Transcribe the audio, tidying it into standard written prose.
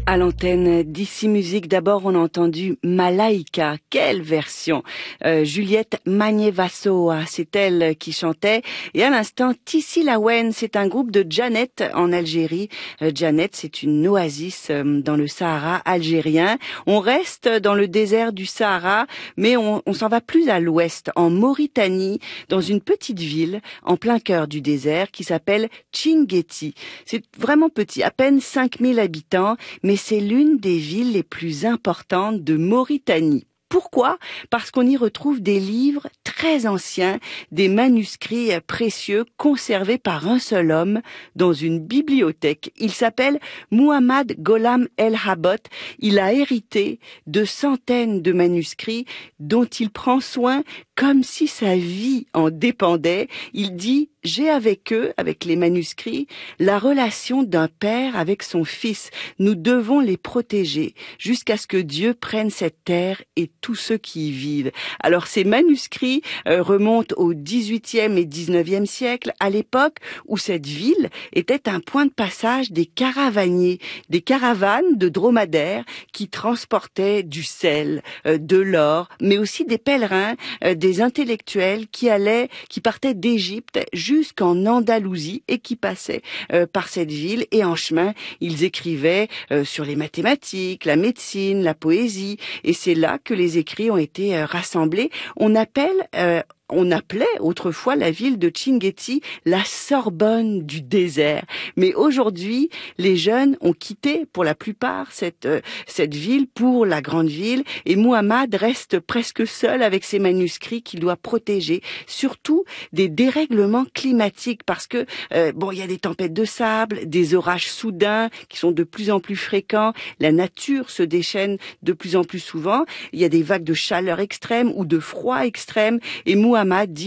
À l'antenne d'Ici Musique, d'abord on a entendu Malaika. Quelle version! Juliette Magnévassoa, c'est elle qui chantait. Et à l'instant, Tissi Lawen, c'est un groupe de Djanet en Algérie. Djanet, c'est une oasis dans le Sahara algérien. On reste dans le désert du Sahara, mais on s'en va plus à l'ouest, en Mauritanie, dans une petite ville en plein cœur du désert qui s'appelle Tchinguetti. C'est vraiment petit, à peine 5000 habitants, mais c'est l'une des villes les plus importantes de Mauritanie. Pourquoi? Parce qu'on y retrouve des livres très anciens, des manuscrits précieux conservés par un seul homme dans une bibliothèque. Il s'appelle Muhammad Gholam El Habot. Il a hérité de centaines de manuscrits dont il prend soin comme si sa vie en dépendait. Il dit: j'ai avec eux, avec les manuscrits, la relation d'un père avec son fils. Nous devons les protéger jusqu'à ce que Dieu prenne cette terre et tous ceux qui y vivent. Alors ces manuscrits remontent au XVIIIe et XIXe siècle, à l'époque où cette ville était un point de passage des caravaniers, des caravanes de dromadaires qui transportaient du sel, de l'or, mais aussi des pèlerins, des intellectuels qui partaient d'Égypte jusqu'en Andalousie et qui passaient par cette ville, et en chemin, ils écrivaient sur les mathématiques, la médecine, la poésie, et c'est là que les écrits ont été rassemblés. On appelait autrefois la ville de Tchinguetti la Sorbonne du désert. Mais aujourd'hui, les jeunes ont quitté pour la plupart cette ville pour la grande ville, et Muhammad reste presque seul avec ses manuscrits qu'il doit protéger, surtout des dérèglements climatiques, parce que il y a des tempêtes de sable, des orages soudains qui sont de plus en plus fréquents, la nature se déchaîne de plus en plus souvent, il y a des vagues de chaleur extrême ou de froid extrême, et Muhammad dit